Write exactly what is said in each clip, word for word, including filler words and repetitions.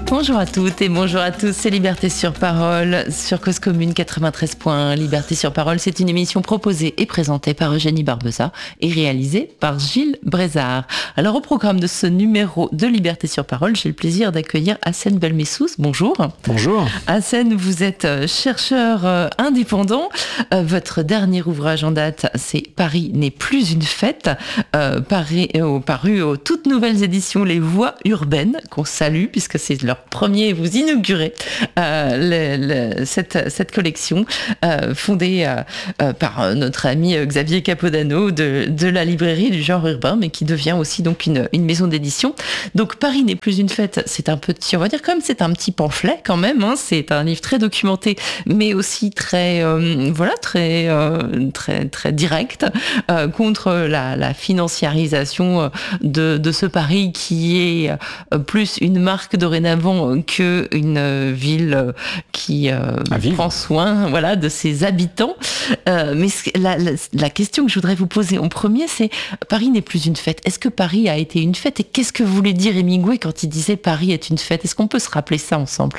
Bonjour à toutes et bonjour à tous, c'est Liberté sur Parole sur Cause Commune quatre-vingt-treize point un. Liberté sur Parole, c'est une émission proposée et présentée par Eugénie Barbeza et réalisée par Gilles Brézard. Alors au programme de ce numéro de Liberté sur Parole, j'ai le plaisir d'accueillir Hassen Belmessous. Bonjour. Bonjour. Hassen, vous êtes chercheur indépendant. Votre dernier ouvrage en date, c'est Paris n'est plus une fête, euh, paru, euh, paru aux toutes nouvelles éditions Les Voix urbaines, qu'on salue puisque c'est leur premier, vous inaugurez euh, le, le, cette, cette collection euh, fondée euh, par notre ami Xavier Capodano de, de la librairie du genre urbain, mais qui devient aussi donc une, une maison d'édition. Donc Paris n'est plus une fête, c'est un petit, on va dire quand même, c'est un petit pamphlet quand même, hein, c'est un livre très documenté, mais aussi très, euh, voilà, très, euh, très, très direct euh, contre la, la financiarisation de, de ce Paris qui est euh, plus une marque dorénavant qu'une ville qui euh, prend soin, voilà, de ses habitants. Euh, mais la, la, la question que je voudrais vous poser en premier, c'est Paris n'est plus une fête. Est-ce que Paris a été une fête? Et qu'est-ce que voulait dire Hemingway quand il disait Paris est une fête? Est-ce qu'on peut se rappeler ça ensemble?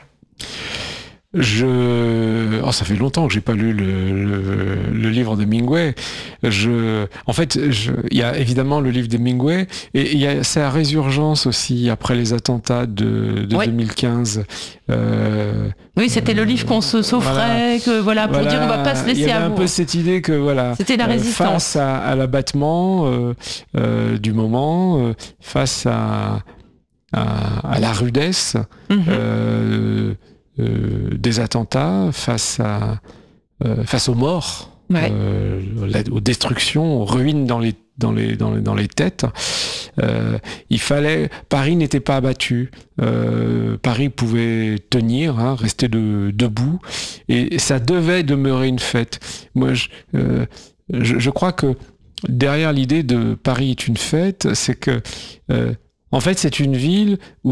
Je, oh, ça fait longtemps que j'ai pas lu le, le, le livre d'Hemingway. Je, en fait, je, il y a évidemment le livre d'Hemingway et il y a sa résurgence aussi après les attentats de, de oui. deux mille quinze. Euh, oui, c'était euh, le livre qu'on se s'offrait, voilà, que voilà, pour voilà, dire on va pas se laisser avoir. Il y avait un peu cette idée que voilà, c'était la résistance euh, face à, à l'abattement euh, euh, du moment, euh, face à, à, à la rudesse. Mm-hmm. Euh, Euh, des attentats, face à euh, face aux morts, ouais. euh, la, aux destructions, aux ruines dans les dans les dans les, dans les têtes. Euh, il fallait Paris n'était pas abattu. Euh, Paris pouvait tenir, hein, rester de, debout, et ça devait demeurer une fête. Moi, je, euh, je, je crois que derrière l'idée de Paris est une fête, c'est que euh, en fait c'est une ville où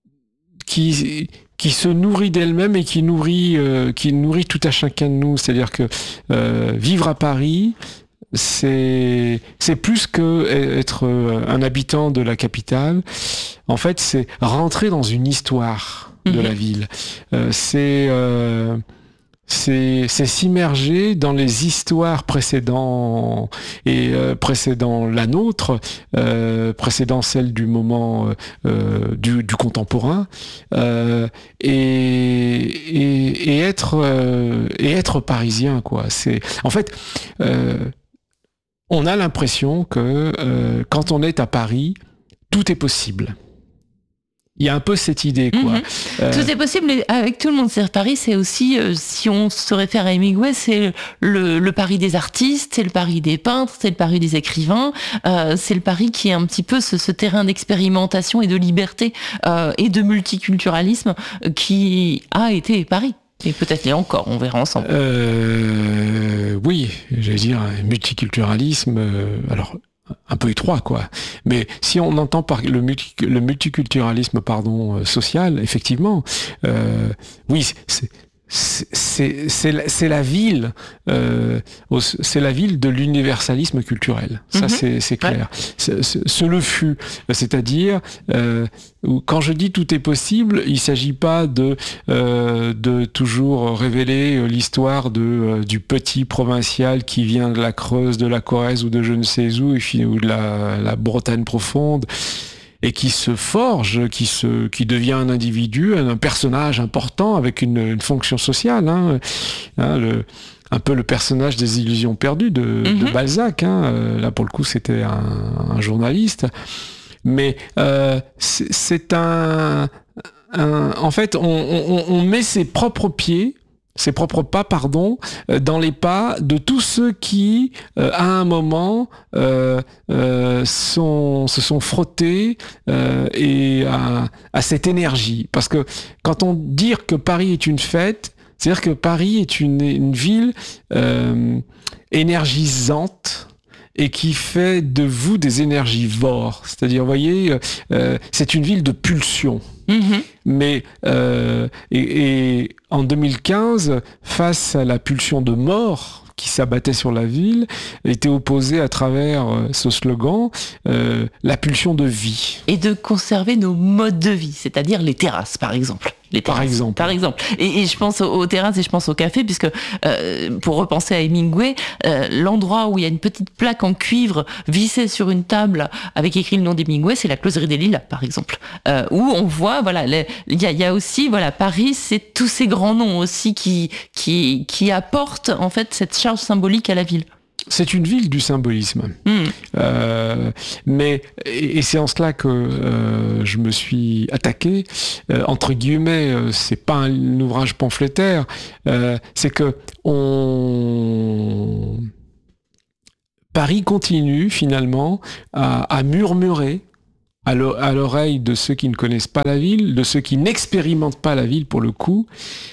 qui qui se nourrit d'elle-même et qui nourrit, euh, qui nourrit tout à chacun de nous. C'est-à-dire que euh, vivre à Paris, c'est, c'est plus que être un habitant de la capitale. En fait, c'est rentrer dans une histoire de mmh. la ville. Euh, c'est... Euh, C'est, c'est s'immerger dans les histoires précédentes et euh, précédant la nôtre, euh, précédant celle du moment euh, du, du contemporain, euh, et, et, et être euh, et être parisien, quoi. C'est en fait, euh, on a l'impression que euh, quand on est à Paris, tout est possible. Il y a un peu cette idée, quoi. Mmh. Euh... Tout est possible avec tout le monde. C'est Paris, c'est aussi, euh, si on se réfère à Hemingway, c'est le, le Paris des artistes, c'est le Paris des peintres, c'est le Paris des écrivains, euh, c'est le Paris qui est un petit peu ce, ce terrain d'expérimentation et de liberté euh, et de multiculturalisme qui a été Paris. Et peut-être l'est encore, on verra ensemble. Euh, oui, j'allais dire multiculturalisme. Euh, alors. Un peu étroit, quoi. Mais si on entend par le, multi, le multiculturalisme, pardon, euh, social, effectivement, euh, oui, c'est, c'est, c'est, c'est, la, c'est la ville, euh, c'est la ville de l'universalisme culturel. Ça, mm-hmm. c'est, c'est clair. Ouais. C'est, c'est, ce le fut, c'est-à-dire, euh, quand je dis tout est possible, il s'agit pas de euh, de toujours révéler l'histoire de euh, du petit provincial qui vient de la Creuse, de la Corrèze ou de je ne sais où, ou de la, la Bretagne profonde, et qui se forge, qui se qui devient un individu, un, un personnage important avec une, une fonction sociale. Hein, hein, le, un peu le personnage des Illusions perdues de, mm-hmm. de Balzac. Hein, là, pour le coup, c'était un, un journaliste. Mais euh, c'est, c'est un, un... En fait, on, on, on met ses propres pieds, ses propres pas, pardon, dans les pas de tous ceux qui, euh, à un moment, euh, euh, sont, se sont frottés euh, et à, à cette énergie. Parce que quand on dit que Paris est une fête, c'est-à-dire que Paris est une, une ville euh, énergisante, et qui fait de vous des énergivores. C'est-à-dire, vous voyez, euh, c'est une ville de pulsion. Mmh. Mais euh, et, et en deux mille quinze, face à la pulsion de mort qui s'abattait sur la ville était opposé à travers euh, ce slogan euh, la pulsion de vie. Et de conserver nos modes de vie, c'est-à-dire les terrasses, par exemple. Les terrasses, par exemple. Par exemple. Et, et je pense aux, aux terrasses et je pense au café, puisque euh, pour repenser à Hemingway, euh, l'endroit où il y a une petite plaque en cuivre vissée sur une table avec écrit le nom d'Hemingway, c'est la Closerie des Lilas, par exemple. Euh, où on voit, voilà, il y a, y a aussi, voilà, Paris, c'est tous ces grands noms aussi qui, qui, qui apportent en fait cette charge symbolique à la ville. C'est une ville du symbolisme. Mmh. Euh, mais, et, et c'est en cela que euh, je me suis attaqué. Euh, entre guillemets, euh, c'est pas un ouvrage pamphlétaire. Euh, c'est que on... Paris continue finalement à, à murmurer à l'oreille de ceux qui ne connaissent pas la ville, de ceux qui n'expérimentent pas la ville pour le coup,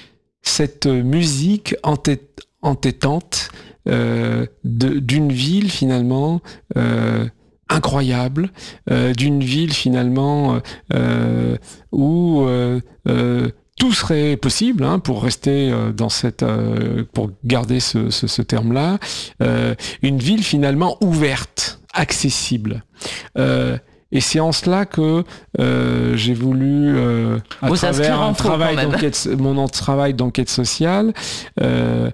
cette musique entête, entêtante Euh, de, d'une ville finalement euh, incroyable, euh, d'une ville finalement euh, où euh, euh, tout serait possible, hein, pour rester euh, dans cette, euh, pour garder ce, ce, ce terme-là, euh, une ville finalement ouverte, accessible. Euh, Et c'est en cela que euh, j'ai voulu, euh, à Vous travers un travail d'enquête, mon travail d'enquête sociale, euh,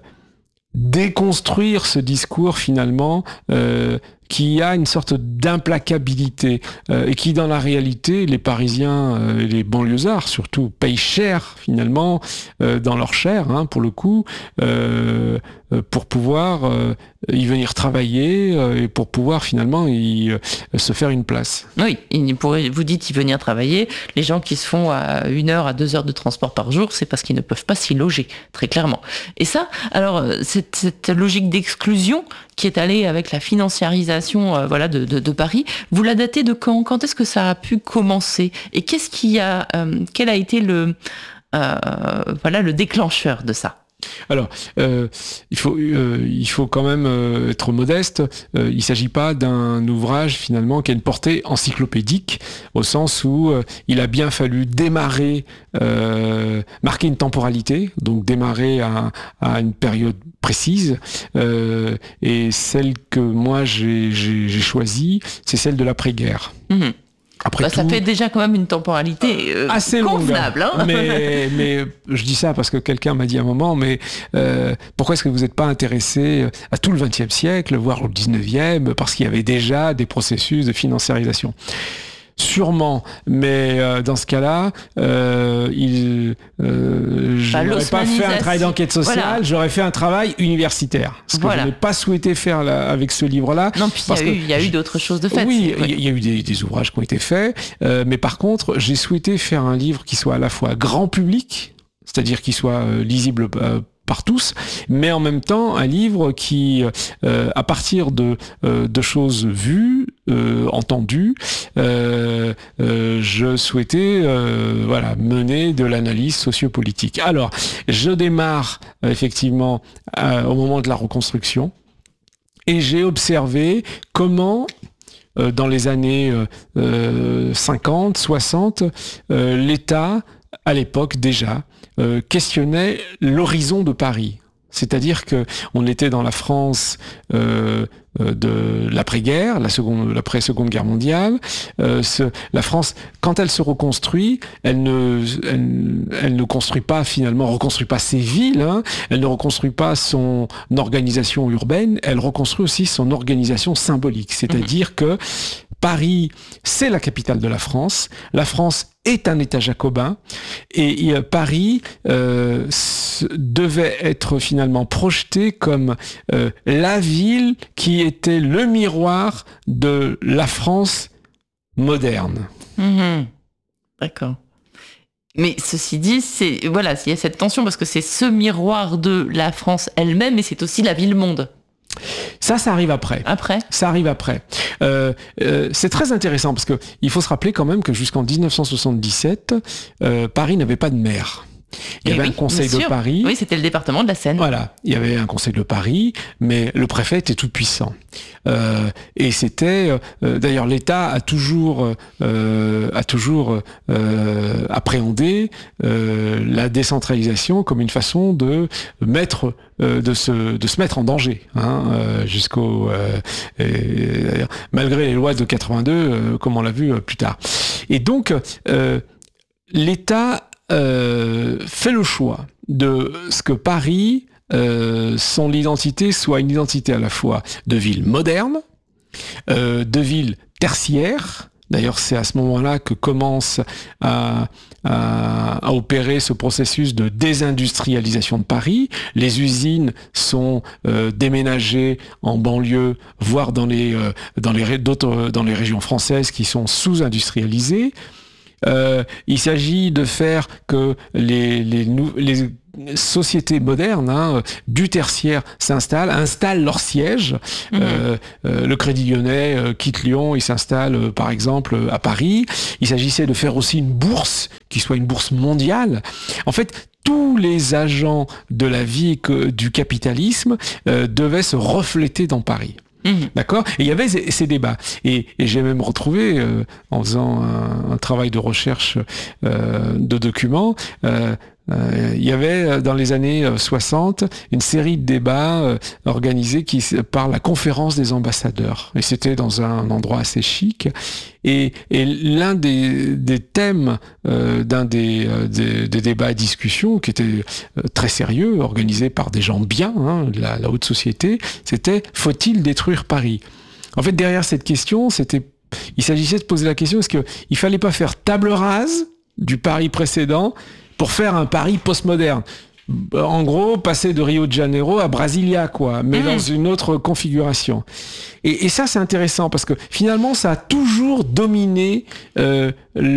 déconstruire ce discours finalement euh, qui a une sorte d'implacabilité euh, et qui dans la réalité, les Parisiens euh, et les banlieusards surtout payent cher finalement euh, dans leur chair, hein, pour le coup, euh, pour pouvoir euh, y venir travailler euh, et pour pouvoir finalement y euh, se faire une place. Oui, il pourrait, vous dites y venir travailler, les gens qui se font à une heure, à deux heures de transport par jour, c'est parce qu'ils ne peuvent pas s'y loger, très clairement. Et ça, alors, cette, cette logique d'exclusion qui est allée avec la financiarisation euh, voilà, de, de, de Paris, vous la datez de quand ? Quand est-ce que ça a pu commencer ? Et qu'est-ce qui a, euh, quel a été le, euh, voilà, le déclencheur de ça ? Alors, euh, il faut, euh, il faut quand même euh, être modeste. Euh, il ne s'agit pas d'un ouvrage finalement qui a une portée encyclopédique, au sens où euh, il a bien fallu démarrer, euh, marquer une temporalité, donc démarrer à, à une période précise. Euh, et celle que moi j'ai, j'ai, j'ai choisie, c'est celle de l'après-guerre. Mmh. Après bah, tout, ça fait déjà quand même une temporalité euh, assez convenable. Longue, hein. mais, mais je dis ça parce que quelqu'un m'a dit à un moment, mais euh, pourquoi est-ce que vous n'êtes pas intéressé à tout le vingtième siècle, voire au dix-neuvième, parce qu'il y avait déjà des processus de financiarisation ? Sûrement, mais euh, dans ce cas-là, euh, il, euh, je n'aurais bah, pas fait un travail d'enquête sociale, voilà. J'aurais fait un travail universitaire. Ce que voilà. je n'ai pas souhaité faire là, avec ce livre-là. Non, puis il y, y a eu d'autres choses de faites. Oui, il y, y a eu des, des ouvrages qui ont été faits, euh, mais par contre, j'ai souhaité faire un livre qui soit à la fois grand public, c'est-à-dire qui soit euh, lisible euh, par tous, mais en même temps un livre qui, euh, à partir de, euh, de choses vues, euh, entendues, euh, euh, je souhaitais euh, voilà, mener de l'analyse sociopolitique. Alors, je démarre euh, effectivement euh, au moment de la reconstruction, et j'ai observé comment euh, dans les années euh, cinquante, soixante, euh, l'État, à l'époque déjà, Euh, questionnait l'horizon de Paris. C'est-à-dire que on était dans la France euh, de l'après-guerre, la seconde, l'après-seconde guerre mondiale. Euh, ce, la France, quand elle se reconstruit, elle ne, elle, elle ne construit pas finalement, reconstruit pas ses villes. Hein, elle ne reconstruit pas son organisation urbaine. Elle reconstruit aussi son organisation symbolique. C'est-à-dire mmh. que Paris, c'est la capitale de la France. La France est un État jacobin et, et Paris euh, devait être finalement projeté comme euh, la ville qui était le miroir de la France moderne. Mmh. D'accord. Mais ceci dit, c'est voilà, il y a cette tension parce que c'est ce miroir de la France elle-même et c'est aussi la ville-monde. Ça, ça arrive après. Après. Ça arrive après. Euh, euh, c'est très intéressant parce que il faut se rappeler quand même que jusqu'en dix-neuf cent soixante-dix-sept, euh, Paris n'avait pas de maire. Il y Et avait oui, un conseil bien de sûr. Paris. Oui, c'était le département de la Seine. Voilà, il y avait un conseil de Paris, mais le préfet était tout puissant. Euh, et c'était, euh, d'ailleurs, l'État a toujours, euh, a toujours euh, appréhendé euh, la décentralisation comme une façon de mettre, euh, de se, de se mettre en danger, hein, euh, jusqu'au, euh, et, d'ailleurs, malgré les lois de quatre-vingt-deux, euh, comme on l'a vu euh, plus tard. Et donc, euh, l'État euh, fait le choix de ce que Paris, euh, son identité soit une identité à la fois de ville moderne, euh, de ville tertiaire. D'ailleurs, c'est à ce moment-là que commence à, à, à opérer ce processus de désindustrialisation de Paris. Les usines sont euh, déménagées en banlieue, voire dans les, euh, dans les, d'autres, dans les régions françaises qui sont sous-industrialisées. Euh, il s'agit de faire que les, les, les sociétés modernes, hein, du tertiaire s'installent, installent leur siège. Mmh. Euh, euh, le Crédit Lyonnais euh, quitte Lyon, il s'installe euh, par exemple à Paris. Il s'agissait de faire aussi une bourse qui soit une bourse mondiale. En fait, tous les agents de la vie que, du capitalisme euh, devaient se refléter dans Paris. Mmh. D'accord ? Et il y avait ces, ces débats. Et, et j'ai même retrouvé, euh, en faisant un, un travail de recherche euh, de documents, euh, Euh, il y avait dans les années soixante une série de débats euh, organisés qui, par la conférence des ambassadeurs. Et c'était dans un endroit assez chic. Et, et l'un des, des thèmes euh, d'un des, euh, des, des débats et discussions qui était euh, très sérieux, organisé par des gens bien, hein, de la, la haute société, c'était « Faut-il détruire Paris ?» En fait, derrière cette question, c'était, il s'agissait de poser la question, est-ce qu'il ne fallait pas faire table rase du Paris précédent pour faire un Paris postmoderne. En gros, passer de Rio de Janeiro à Brasilia, quoi, mais mmh. dans une autre configuration. Et, et ça, c'est intéressant parce que finalement, ça a toujours dominé euh,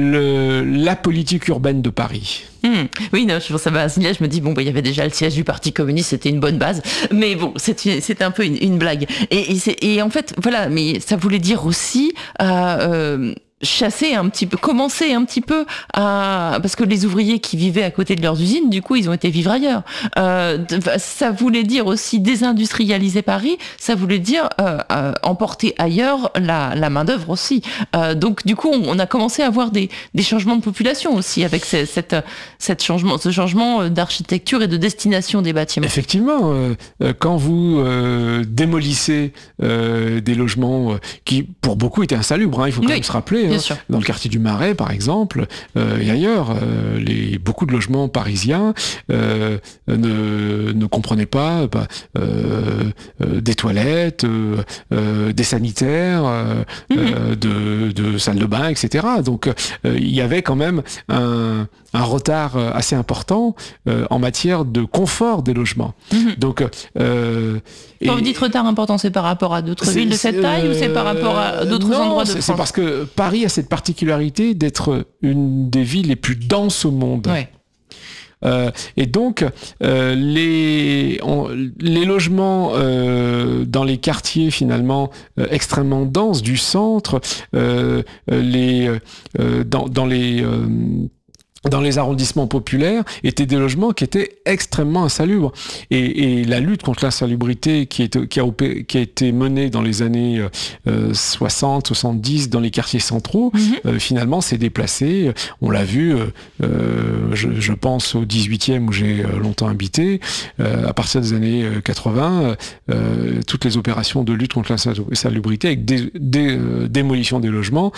le, la politique urbaine de Paris. Mmh. Oui, non, je pense à Brasilia, je me dis, bon, bah, il y avait déjà le siège du Parti communiste, c'était une bonne base, mais bon, c'était, c'était un peu une, une blague. Et, et, c'est, et en fait, voilà, mais ça voulait dire aussi... Euh, euh, chasser un petit peu, commencer un petit peu à... Parce que les ouvriers qui vivaient à côté de leurs usines, du coup, ils ont été vivre ailleurs. Euh, ça voulait dire aussi désindustrialiser Paris, ça voulait dire euh, euh, emporter ailleurs la, la main-d'œuvre aussi. Euh, donc, du coup, on, on a commencé à avoir des, des changements de population aussi avec ce, cette, cette changement, ce changement d'architecture et de destination des bâtiments. Effectivement, euh, quand vous euh, démolissez euh, des logements qui, pour beaucoup, étaient insalubres, hein, il faut quand oui. même se rappeler, Hein, dans le quartier du Marais, par exemple, euh, et ailleurs, euh, les, beaucoup de logements parisiens euh, ne, ne comprenaient pas bah, euh, euh, des toilettes, euh, euh, des sanitaires, euh, mmh. euh, de, de salles de bain, et cetera. Donc, euh, il y avait quand même un, un retard assez important euh, en matière de confort des logements. Mmh. Donc, euh, Quand vous dites retard important, c'est par rapport à d'autres villes de cette taille euh, ou c'est par rapport à d'autres non, endroits de c'est, France ? C'est parce que Paris a cette particularité d'être une des villes les plus denses au monde. Ouais. Euh, et donc, euh, les, on, les logements euh, dans les quartiers finalement euh, extrêmement denses du centre, euh, les, euh, dans, dans les... Euh, dans les arrondissements populaires, étaient des logements qui étaient extrêmement insalubres. Et, et la lutte contre l'insalubrité qui, est, qui, a, opé, qui a été menée dans les années euh, soixante, soixante-dix dans les quartiers centraux, mmh. euh, finalement s'est déplacée. On l'a vu, euh, je, je pense au dix-huitième où j'ai longtemps habité, euh, à partir des années quatre-vingts, euh, toutes les opérations de lutte contre l'insalubrité avec des, des euh, démolitions des logements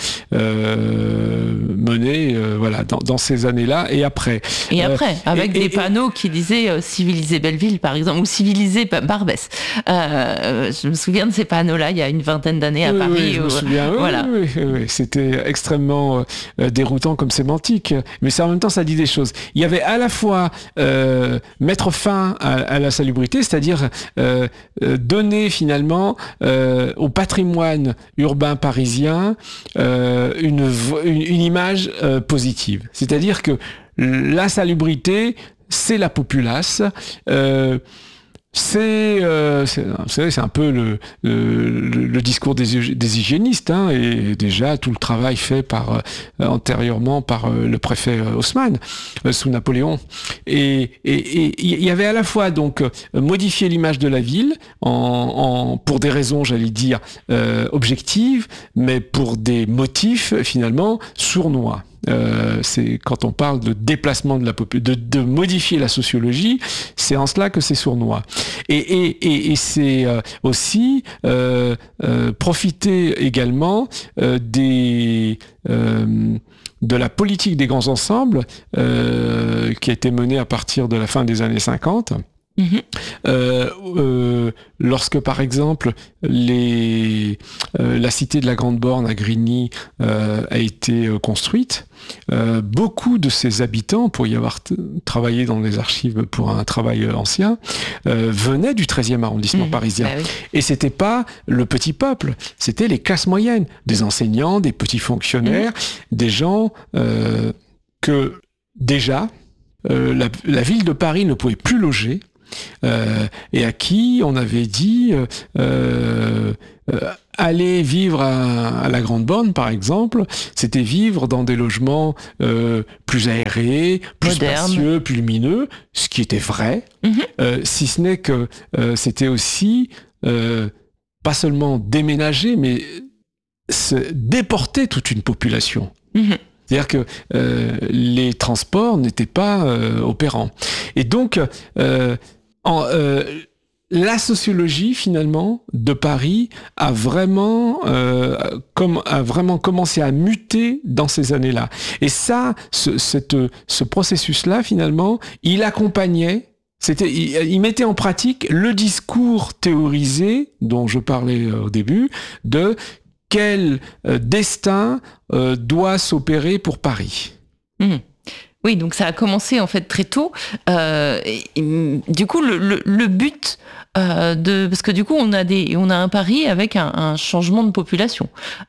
euh, menées euh, voilà, dans, dans ces années là et après. Et après, euh, avec et, des et, panneaux qui disaient euh, civiliser Belleville, par exemple, ou civiliser Barbès. Euh, je me souviens de ces panneaux-là il y a une vingtaine d'années à oui, Paris. Oui, je où, me souviens. Voilà. Oui, oui, oui, oui. C'était extrêmement euh, déroutant comme sémantique, mais ça, en même temps, ça dit des choses. Il y avait à la fois euh, mettre fin à, à la salubrité, c'est-à-dire euh, donner finalement euh, au patrimoine urbain parisien euh, une, une, une image euh, positive. C'est-à-dire que l'insalubrité, c'est la populace. Euh, C'est, euh, c'est, vous savez, c'est un peu le, le, le discours des, des hygiénistes, hein, et déjà tout le travail fait par euh, antérieurement par euh, le préfet euh, Haussmann euh, sous Napoléon. Et il y avait à la fois donc euh, modifier l'image de la ville en, en pour des raisons, j'allais dire, euh, objectives, mais pour des motifs finalement sournois. Euh, c'est quand on parle de déplacement de la population, de, de modifier la sociologie, c'est en cela que c'est sournois. Et, et, et, et c'est euh, aussi euh, euh, profiter également euh, des euh, de la politique des grands ensembles euh, qui a été menée à partir de la fin des années cinquante. Mmh. Euh, euh, lorsque par exemple les, euh, la cité de la Grande Borne à Grigny euh, a été euh, construite, euh, beaucoup de ses habitants, pour y avoir t- travaillé dans les archives pour un travail ancien, euh, venaient du treizième arrondissement mmh. parisien. Bah oui. Et c'était pas le petit peuple, c'était les classes moyennes, des enseignants, des petits fonctionnaires, mmh. des gens euh, que déjà euh, la, la ville de Paris ne pouvait plus loger. Euh, et à qui on avait dit euh, euh, aller vivre à, à la Grande Borne, par exemple, c'était vivre dans des logements euh, plus aérés, plus moderne, spacieux, plus lumineux, ce qui était vrai, mm-hmm. euh, si ce n'est que euh, c'était aussi euh, pas seulement déménager, mais se déporter toute une population. Mm-hmm. C'est-à-dire que euh, les transports n'étaient pas euh, opérants. Et donc, euh, en, euh, la sociologie, finalement, de Paris a vraiment, euh, comme, a vraiment commencé à muter dans ces années-là. Et ça, ce, cette, ce processus-là, finalement, il accompagnait, c'était, il, il mettait en pratique le discours théorisé, dont je parlais au début, de quel euh, destin euh, doit s'opérer pour Paris. Mmh. Oui, donc ça a commencé en fait très tôt. Euh, et, et, du coup, le, le, le but euh, de, parce que du coup, on a des, on a un Paris avec un, un changement de population.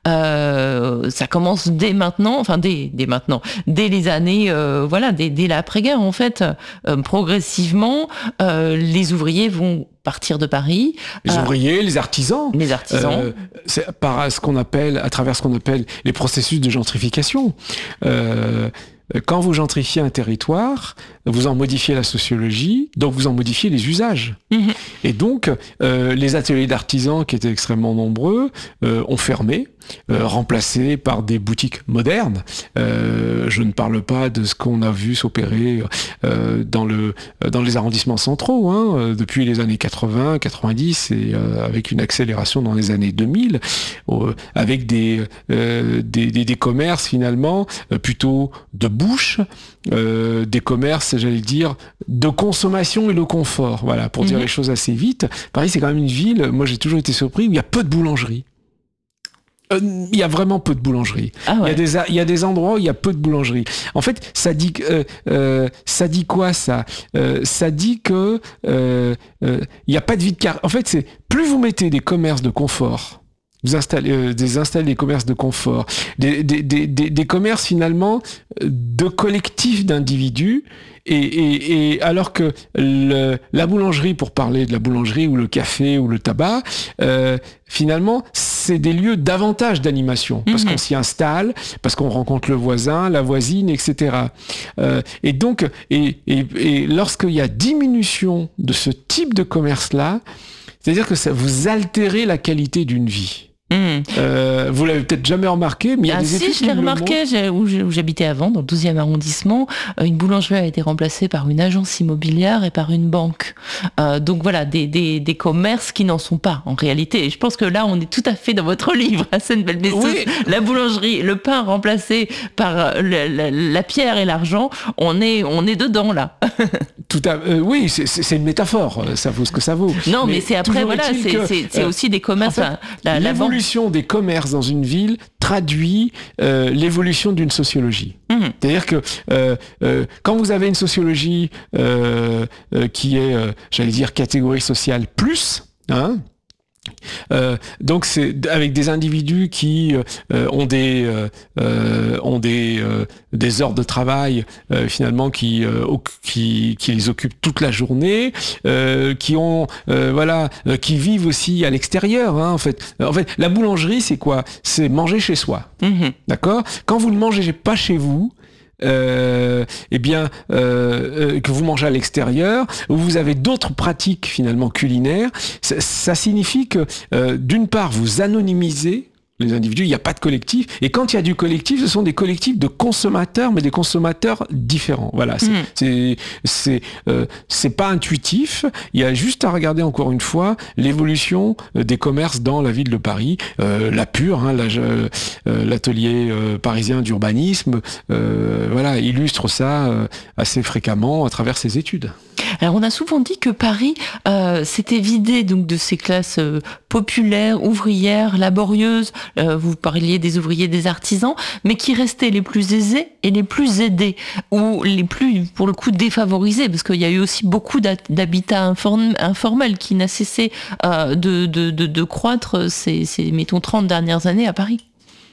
Euh, ça commence dès maintenant, enfin dès, dès maintenant, dès les années, euh, voilà, dès, dès l'après-guerre en fait, euh, progressivement, euh, les ouvriers vont partir de Paris. Les euh, ouvriers, les artisans. Les artisans. Euh, c'est par ce qu'on appelle, à travers ce qu'on appelle les processus de gentrification. Euh, Quand vous gentrifiez un territoire, vous en modifiez la sociologie, donc vous en modifiez les usages. Mmh. Et donc, euh, les ateliers d'artisans, qui étaient extrêmement nombreux, euh, ont fermé, euh, remplacés par des boutiques modernes. Euh, je ne parle pas de ce qu'on a vu s'opérer euh, dans, le, dans les arrondissements centraux, hein, depuis les années quatre-vingts, quatre-vingt-dix, et euh, avec une accélération dans les années deux mille, euh, avec des, euh, des, des, des commerces, finalement, euh, plutôt de bouche, euh, des commerces, j'allais dire, de consommation et de confort. Voilà, pour mmh. dire les choses assez vite. Paris, c'est quand même une ville, moi j'ai toujours été surpris, où il y a peu de boulangeries. Euh, il y a vraiment peu de boulangeries. Ah ouais. Il y a des, il y a des endroits où il y a peu de boulangeries. En fait, ça dit, euh, euh, ça dit quoi, ça euh, Ça dit que euh, euh, il n'y a pas de vie de quartier. En fait, c'est plus vous mettez des commerces de confort, vous installez, euh, des, installez des commerces de confort, des, des, des, des, des commerces finalement de collectifs d'individus, et, et, et alors que le, la boulangerie, pour parler de la boulangerie, ou le café, ou le tabac, euh, finalement, c'est des lieux davantage d'animation, parce mmh. qu'on s'y installe, parce qu'on rencontre le voisin, la voisine, et cetera. Euh, et donc, et, et, et lorsqu'il y a diminution de ce type de commerce-là, c'est-à-dire que ça vous altérez la qualité d'une vie. Mmh. Euh, vous l'avez peut-être jamais remarqué, mais il y a ah des si, études je l'ai remarqué, j'ai, où j'habitais avant, dans le douzième arrondissement, une boulangerie a été remplacée par une agence immobilière et par une banque. Euh, donc voilà, des, des, des commerces qui n'en sont pas, en réalité. Et je pense que là, on est tout à fait dans votre livre, Hassen Belmessos, oui. La boulangerie, le pain remplacé par la, la, la pierre et l'argent, on est, on est dedans, là. Tout à, euh, oui, c'est, c'est une métaphore, ça vaut ce que ça vaut. Non, mais, mais c'est après, voilà, c'est, que, c'est, c'est euh, aussi des commerces, en fait, la, la banque. L'évolution des commerces dans une ville traduit euh, l'évolution d'une sociologie. Mmh. C'est-à-dire que euh, euh, quand vous avez une sociologie euh, euh, qui est, euh, j'allais dire, catégorie sociale plus, hein, Euh, donc c'est avec des individus qui euh, ont des euh, ont des euh, des heures de travail euh, finalement qui, euh, qui qui les occupent toute la journée, euh, qui ont euh, voilà euh, qui vivent aussi à l'extérieur. Hein, en fait, en fait, la boulangerie c'est quoi? C'est manger chez soi. Mmh. D'accord? Quand vous ne mangez pas chez vous, Euh, eh bien, euh, que vous mangez à l'extérieur, où vous avez d'autres pratiques finalement culinaires, ça, ça signifie que euh, d'une part vous anonymisez les individus, il n'y a pas de collectif, et quand il y a du collectif, ce sont des collectifs de consommateurs, mais des consommateurs différents. Voilà, c'est mmh. c'est c'est, euh, c'est pas intuitif. Il y a juste à regarder encore une fois l'évolution des commerces dans la ville de Paris. Euh, la Pure, hein, la, euh, l'atelier euh, parisien d'urbanisme, euh, voilà, illustre ça euh, assez fréquemment à travers ses études. Alors on a souvent dit que Paris euh, s'était vidé donc de ces classes euh, populaires, ouvrières, laborieuses. Euh, vous parliez des ouvriers, des artisans, mais qui restaient les plus aisés et les plus aidés, ou les plus, pour le coup, défavorisés, parce qu'il y a eu aussi beaucoup d'habitat inform- informel qui n'a cessé euh, de, de, de, de croître ces, ces, mettons, trente dernières années à Paris.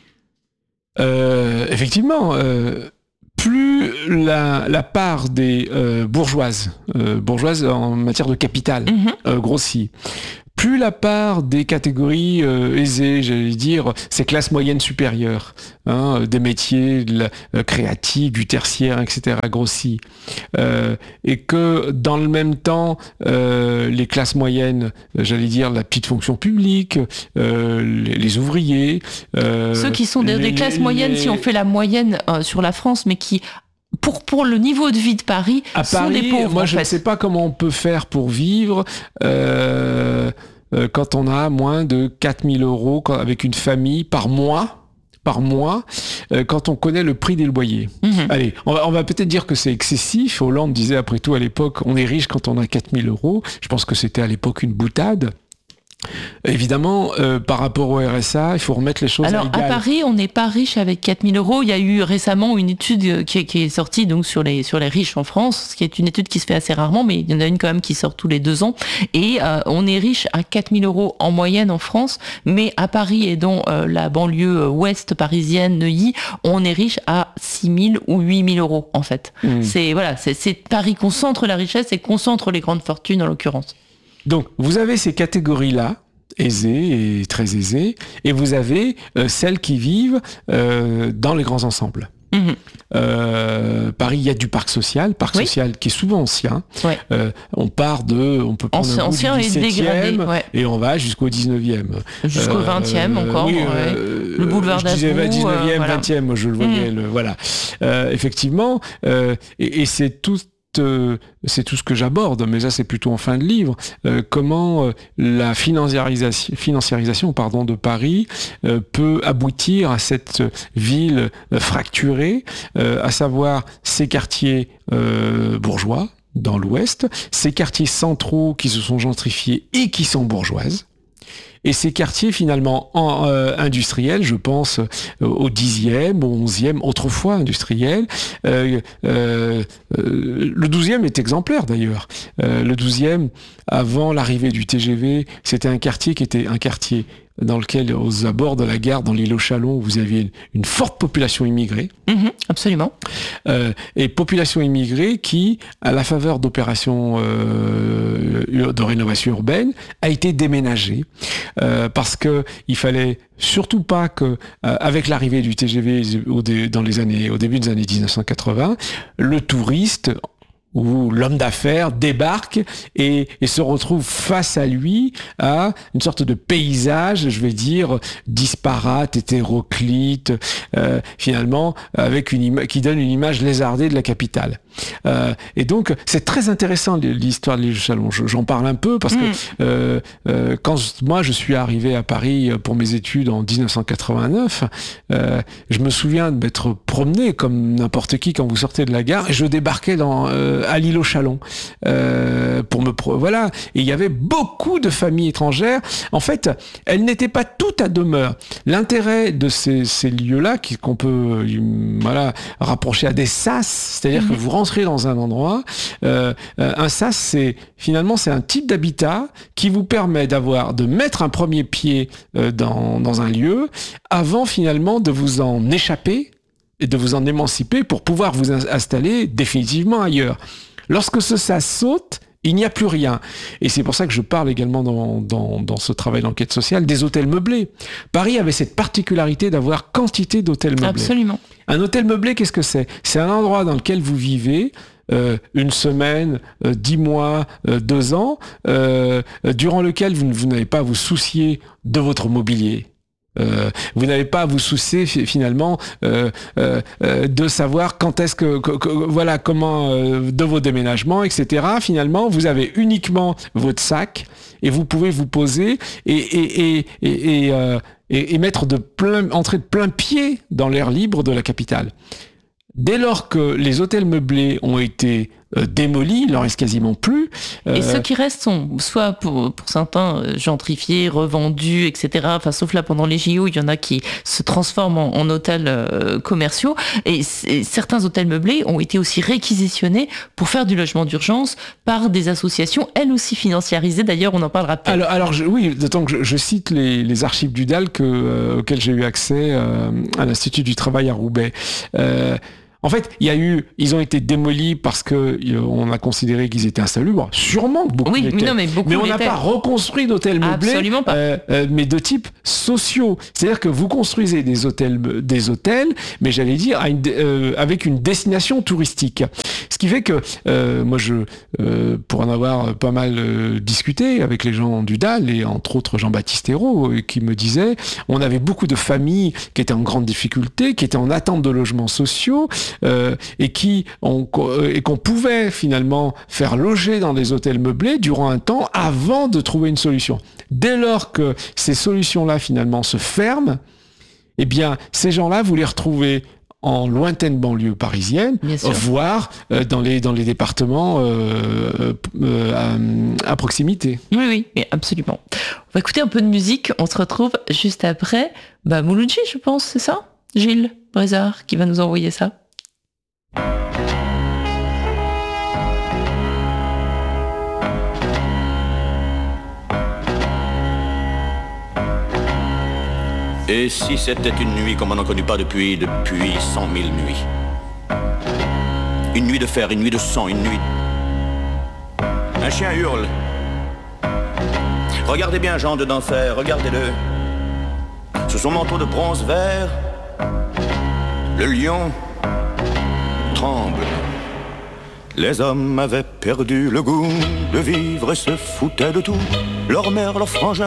Euh, effectivement. Euh... Plus la, la part des euh, bourgeoises, euh, bourgeoises en matière de capital, mmh. euh, grossit, plus la part des catégories euh, aisées, j'allais dire, ces classes moyennes supérieures, hein, des métiers de la, euh, créatifs, du tertiaire, et cetera, grossit. Euh, et que dans le même temps, euh, les classes moyennes, j'allais dire la petite fonction publique, euh, les, les ouvriers... Euh, Ceux qui sont des, les, des classes moyennes, les... si on fait la moyenne euh, sur la France, mais qui... Pour, pour le niveau de vie de Paris, à sont Paris, des pauvres. Moi, en je fait. ne sais pas comment on peut faire pour vivre euh, euh, quand on a moins de quatre mille euros quand, avec une famille par mois. par mois, euh, quand on connaît le prix des loyers. Mmh. Allez, on va, on va peut-être dire que c'est excessif. Hollande disait après tout à l'époque, on est riche quand on a quatre mille euros. Je pense que c'était à l'époque une boutade. Évidemment, euh, par rapport au R S A, il faut remettre les choses Alors, à égale. À Paris, on n'est pas riche avec quatre mille euros. Il y a eu récemment une étude qui est, qui est sortie donc, sur, les, sur les riches en France, ce qui est une étude qui se fait assez rarement, mais il y en a une quand même qui sort tous les deux ans. Et euh, on est riche à quatre mille euros en moyenne en France, mais à Paris et dans euh, la banlieue ouest parisienne, Neuilly, on est riche à six mille ou huit mille euros en fait. Mmh. C'est, voilà, c'est, c'est Paris concentre la richesse et concentre les grandes fortunes en l'occurrence. Donc, vous avez ces catégories-là, aisées et très aisées, et vous avez euh, celles qui vivent euh, dans les grands ensembles. Mmh. Euh, Paris, il y a du parc social, parc oui. social qui est souvent ancien. Ouais. Euh, on part de, on peut prendre Ancien, un bout ancien du dix-septième ouais. et on va jusqu'au dix-neuvième. Jusqu'au vingtième euh, encore. Oui, ouais. euh, le boulevard d'Asbou. Je disais dix-neuvième, euh, voilà. vingtième, je le voyais. Mmh. Le, voilà. Euh, effectivement, euh, et, et c'est tout. C'est tout ce que j'aborde, mais ça c'est plutôt en fin de livre. Euh, comment euh, la financiarisation, financiarisation pardon, de Paris euh, peut aboutir à cette ville euh, fracturée, euh, à savoir ces quartiers euh, bourgeois dans l'Ouest, ces quartiers centraux qui se sont gentrifiés et qui sont bourgeoises. Et ces quartiers finalement en, euh, industriels, je pense euh, au dixième, au onzième, autrefois industriels. Euh, euh, euh, le douzième est exemplaire d'ailleurs. Euh, le douzième, avant l'arrivée du T G V, c'était un quartier qui était un quartier dans lequel, aux abords de la gare, dans l'île aux Chalons, vous aviez une, une forte population immigrée. Mmh, absolument. Euh, et population immigrée qui, à la faveur d'opérations euh, de rénovation urbaine, a été déménagée. Euh, parce que il fallait surtout pas que, euh, avec l'arrivée du T G V au, dé, dans les années, au début des années dix-neuf cent quatre-vingts, le touriste où l'homme d'affaires débarque et, et se retrouve face à lui à une sorte de paysage, je vais dire, disparate, hétéroclite, euh, finalement, avec une ima- qui donne une image lézardée de la capitale. Euh, et donc, c'est très intéressant l'histoire de l'île aux Chalons. J'en parle un peu parce mmh. que euh, euh, quand moi je suis arrivé à Paris pour mes études en dix-neuf cent quatre-vingt-neuf, euh, je me souviens de m'être promené comme n'importe qui quand vous sortez de la gare et je débarquais dans euh, à l'île aux Chalons euh, pour me pro- voilà. Et il y avait beaucoup de familles étrangères. En fait, elles n'étaient pas toutes à demeure. L'intérêt de ces, ces lieux-là, qu'on peut euh, voilà rapprocher à des sas, c'est-à-dire mmh. que vous construire dans un endroit. Euh, un sas, c'est finalement c'est un type d'habitat qui vous permet d'avoir, de mettre un premier pied euh, dans, dans un lieu avant finalement de vous en échapper et de vous en émanciper pour pouvoir vous installer définitivement ailleurs. Lorsque ce sas saute, il n'y a plus rien. Et c'est pour ça que je parle également dans, dans, dans ce travail d'enquête sociale des hôtels meublés. Paris avait cette particularité d'avoir quantité d'hôtels meublés. Absolument. Un hôtel meublé, qu'est-ce que c'est ? C'est un endroit dans lequel vous vivez euh, une semaine, euh, dix mois, euh, deux ans, euh, durant lequel vous, vous n'avez pas à vous soucier de votre mobilier. Euh, vous n'avez pas à vous soucier finalement euh, euh, euh, de savoir quand est-ce que, que, que voilà comment euh, de vos déménagements, et cetera. Finalement, vous avez uniquement votre sac et vous pouvez vous poser et et et et, et, euh, et, et mettre de plein, entrer de plein pied dans l'air libre de la capitale. Dès lors que les hôtels meublés ont été euh, démolis, il n'en reste quasiment plus. Euh... Et ceux qui restent sont soit pour, pour certains gentrifiés, revendus, et cetera. Enfin, sauf là pendant les J O, il y en a qui se transforment en, en hôtels euh, commerciaux. Et, et certains hôtels meublés ont été aussi réquisitionnés pour faire du logement d'urgence par des associations, elles aussi financiarisées. D'ailleurs, on en parlera peut-être. Alors, alors je, oui, d'autant que je, je cite les, les archives du D A L que, euh, auxquelles j'ai eu accès euh, à l'Institut du Travail à Roubaix. Euh, En fait, il y a eu, ils ont été démolis parce que euh, on a considéré qu'ils étaient insalubres. Sûrement que beaucoup oui, l'étaient. Non, mais, beaucoup mais on n'a pas reconstruit d'hôtels meublés. Absolument pas. Euh, euh, mais de type sociaux. C'est-à-dire que vous construisez des hôtels, des hôtels, mais j'allais dire à une, euh, avec une destination touristique. Ce qui fait que euh, moi, je, euh, pour en avoir pas mal euh, discuté avec les gens du D A L et entre autres Jean-Baptiste Hérault, euh, qui me disait, on avait beaucoup de familles qui étaient en grande difficulté, qui étaient en attente de logements sociaux. Euh, et qui on, euh, et qu'on pouvait finalement faire loger dans des hôtels meublés durant un temps avant de trouver une solution. Dès lors que ces solutions-là finalement se ferment, eh bien ces gens-là, vous les retrouvez en lointaine banlieue parisienne, voire euh, dans les dans les départements euh, euh, à, à proximité. Oui, oui, absolument. On va écouter un peu de musique. On se retrouve juste après. Bah, Mouloudji, je pense, c'est ça ? Gilles Brézard qui va nous envoyer ça. Et si c'était une nuit comme on n'en connaît pas depuis, depuis cent mille nuits. Une nuit de fer, une nuit de sang, une nuit... Un chien hurle. Regardez bien Jean de d'enfer, regardez-le. Sous son manteau de bronze vert, le lion tremble. Les hommes avaient perdu le goût de vivre et se foutaient de tout. Leur mère, leur frangin,